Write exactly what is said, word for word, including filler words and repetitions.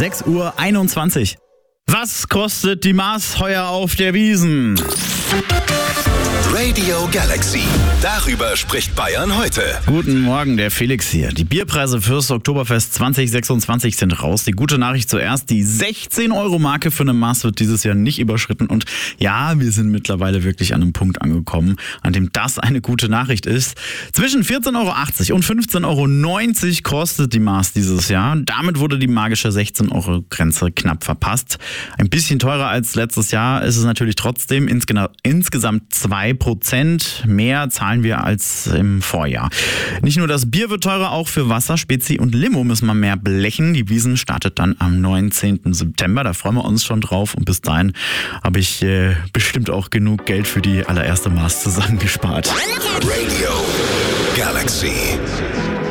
sechs Uhr einundzwanzig. Was kostet die Maß heuer auf der Wiesn? Radio Galaxy. Darüber spricht Bayern heute. Guten Morgen, der Felix hier. Die Bierpreise fürs Oktoberfest zwanzig sechsundzwanzig sind raus. Die gute Nachricht zuerst, die sechzehn-Euro-Marke für eine Maß wird dieses Jahr nicht überschritten. Und ja, wir sind mittlerweile wirklich an einem Punkt angekommen, an dem das eine gute Nachricht ist. Zwischen vierzehn Euro achtzig und fünfzehn Euro neunzig kostet die Maß dieses Jahr. Damit wurde die magische sechzehn-Euro-Grenze knapp verpasst. Ein bisschen teurer als letztes Jahr ist es natürlich trotzdem. Insgena- insgesamt zwei Prozent mehr zahlen wir als im Vorjahr. Nicht nur das Bier wird teurer, auch für Wasser, Spezi und Limo müssen wir mehr blechen. Die Wiesn startet dann am neunzehnten September, da freuen wir uns schon drauf. Und bis dahin habe ich äh, bestimmt auch genug Geld für die allererste Maß zusammengespart. Radio Galaxy.